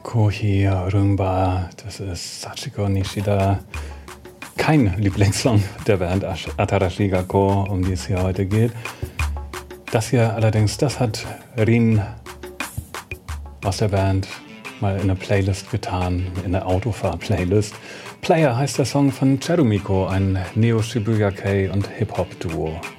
Kohi Rumba, das ist Sachiko Nishida. Kein Lieblingssong der Band Atarashi Gakko, um die es hier heute geht. Das hier allerdings, das hat Rin aus der Band mal in eine Playlist getan, in eine Autofahr-Playlist. Player heißt der Song von Cherumiko, ein Neo-Shibuya-Kei und Hip-Hop-Duo.